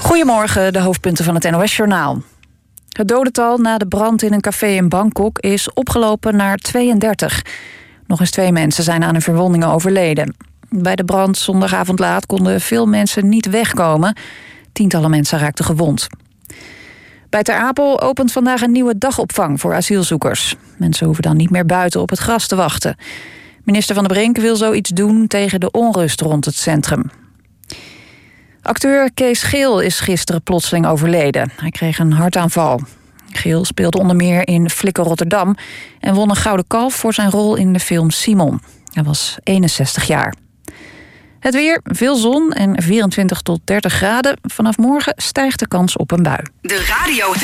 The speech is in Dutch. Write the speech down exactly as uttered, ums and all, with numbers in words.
Goedemorgen, de hoofdpunten van het N O S-journaal. Het dodental na de brand in een café in Bangkok is opgelopen naar tweeëndertig. Nog eens twee mensen zijn aan hun verwondingen overleden. Bij de brand zondagavond laat konden veel mensen niet wegkomen. Tientallen mensen raakten gewond. Bij Ter Apel opent vandaag een nieuwe dagopvang voor asielzoekers. Mensen hoeven dan niet meer buiten op het gras te wachten. Minister Van der Brink wil zoiets doen tegen de onrust rond het centrum. Acteur Kees Geel is gisteren plotseling overleden. Hij kreeg een hartaanval. Geel speelde onder meer in Flikker Rotterdam en won een gouden kalf voor zijn rol in de film Simon. Hij was eenenzestig jaar. Het weer, veel zon en vierentwintig tot dertig graden. Vanaf morgen stijgt de kans op een bui. De radio